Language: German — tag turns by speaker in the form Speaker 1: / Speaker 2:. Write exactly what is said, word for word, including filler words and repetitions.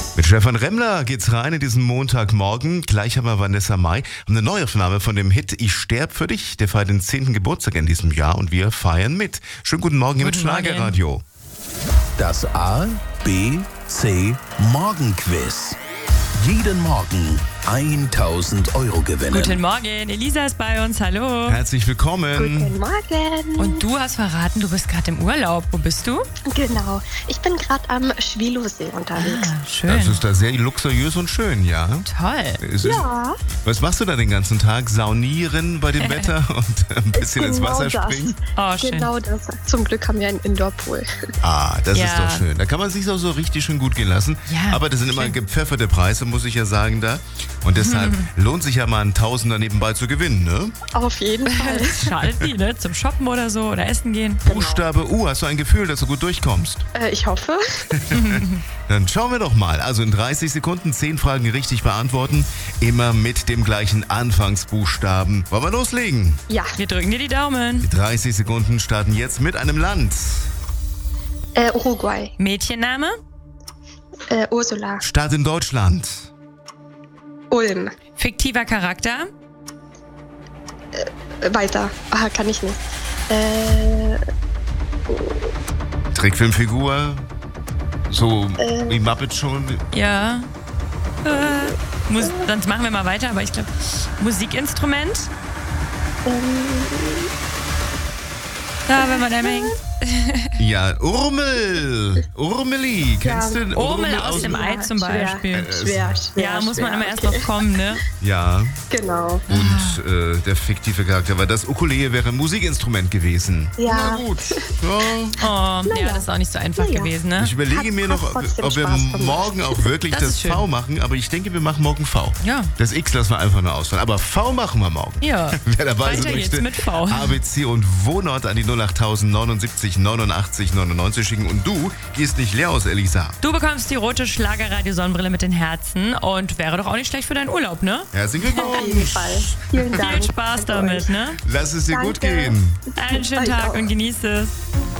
Speaker 1: Mit Stefan Remmler geht's rein in diesen Montagmorgen. Gleich haben wir Vanessa Mai. Eine Neuaufnahme von dem Hit Ich sterb für dich. Der feiert den zehnten Geburtstag in diesem Jahr und wir feiern mit. Schönen guten Morgen hier mit Schlagerradio.
Speaker 2: Das A, B, C Morgenquiz. Jeden Morgen tausend Euro gewinnen.
Speaker 3: Guten Morgen, Elisa ist bei uns, hallo.
Speaker 1: Herzlich willkommen.
Speaker 4: Guten Morgen.
Speaker 3: Und du hast verraten, du bist gerade im Urlaub. Wo bist du?
Speaker 4: Genau, ich bin gerade am Schwilosee unterwegs.
Speaker 3: Ah, schön.
Speaker 1: Das ist da sehr luxuriös und schön, ja?
Speaker 3: Toll.
Speaker 1: Es ist,
Speaker 4: Ja.
Speaker 1: Was machst du da den ganzen Tag? Saunieren bei dem Wetter und ein bisschen ins
Speaker 4: Genau
Speaker 1: Wasser
Speaker 4: das.
Speaker 1: springen?
Speaker 3: Oh, schön.
Speaker 4: Genau das. Zum Glück haben wir einen Indoor-Pool.
Speaker 1: Ah, das
Speaker 3: Ja.
Speaker 1: ist doch schön. Da kann man sich auch so richtig schön gut gehen lassen.
Speaker 3: Ja,
Speaker 1: Aber das sind immer
Speaker 3: schön.
Speaker 1: gepfefferte Preise, muss ich ja sagen, da. Und deshalb lohnt sich ja mal einen Tausender nebenbei zu gewinnen, ne?
Speaker 4: Auf jeden Fall.
Speaker 3: Schalten die, ne? Zum Shoppen oder so oder essen gehen.
Speaker 1: Buchstabe U, hast du ein Gefühl, dass du gut durchkommst?
Speaker 4: äh, ich hoffe.
Speaker 1: Dann schauen wir doch mal. Also in dreißig Sekunden zehn Fragen richtig beantworten. Immer mit dem gleichen Anfangsbuchstaben. Wollen wir loslegen?
Speaker 4: Ja.
Speaker 3: Wir drücken dir die Daumen.
Speaker 1: Die dreißig Sekunden starten jetzt mit einem Land.
Speaker 4: Äh, Uruguay.
Speaker 3: Mädchenname?
Speaker 4: Äh, Ursula.
Speaker 1: Stadt in Deutschland.
Speaker 4: Ulm.
Speaker 3: Fiktiver Charakter?
Speaker 4: Äh, weiter. Ah, kann ich nicht. Äh,
Speaker 1: Trickfilmfigur. So
Speaker 4: Äh.
Speaker 1: wie Muppet schon.
Speaker 3: Ja. Äh, Mus- sonst machen wir mal weiter, aber ich glaube, Musikinstrument?
Speaker 4: ähm,
Speaker 3: Da, wenn man da hängt.
Speaker 1: Ja, Urmel. Urmeli. Kennst
Speaker 4: Ja,
Speaker 1: du den
Speaker 3: Urmel aus dem Ei zum
Speaker 4: schwer.
Speaker 3: Beispiel.
Speaker 4: Schwer, schwer.
Speaker 3: Ja, muss man
Speaker 4: schwer.
Speaker 3: immer erst
Speaker 4: Okay.
Speaker 3: noch kommen, ne?
Speaker 1: Ja.
Speaker 4: Genau.
Speaker 1: Und äh, der fiktive Charakter war das Ukulele wäre ein Musikinstrument gewesen.
Speaker 4: Ja.
Speaker 1: Na gut. Ja.
Speaker 3: Oh, ja, das ist auch nicht so einfach
Speaker 4: Naja.
Speaker 3: gewesen, ne?
Speaker 1: Ich überlege
Speaker 4: Hat-
Speaker 1: mir
Speaker 4: hat
Speaker 1: noch, ob,
Speaker 4: trotzdem
Speaker 1: ob wir
Speaker 4: Spaß gemacht.
Speaker 1: morgen auch wirklich
Speaker 3: Das
Speaker 1: das,
Speaker 3: ist schön.
Speaker 1: V machen, aber ich denke, wir machen morgen V.
Speaker 3: Ja.
Speaker 1: Das X lassen wir einfach nur ausfallen. Aber V machen wir morgen.
Speaker 3: Ja.
Speaker 1: Wer dabei
Speaker 3: Weiter
Speaker 1: sein
Speaker 3: geht's
Speaker 1: möchte,
Speaker 3: mit V.
Speaker 1: A B C und Wohnort an die null acht neunundsiebzig neunundachtzig neunundneunzig schicken. Und du gehst nicht leer aus, Elisa.
Speaker 3: Du bekommst die rote Schlagerradio-Sonnenbrille mit den Herzen und wäre doch auch nicht schlecht für deinen Urlaub, ne?
Speaker 1: Herzlichen
Speaker 4: Auf jeden
Speaker 1: Glückwunsch.
Speaker 4: Fall. Vielen Dank.
Speaker 3: Viel Spaß damit, ne?
Speaker 1: Lass es dir gut
Speaker 4: Danke.
Speaker 1: gehen.
Speaker 3: Einen schönen
Speaker 4: Euch
Speaker 3: Tag
Speaker 4: auch.
Speaker 3: und genieß es.